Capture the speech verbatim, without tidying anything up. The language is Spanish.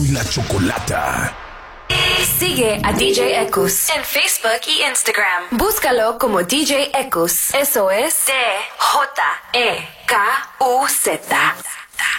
y la Chocolata. Sigue a D J Ekus en Facebook y Instagram. Búscalo como D J Ekus. Eso es D J E K U Z.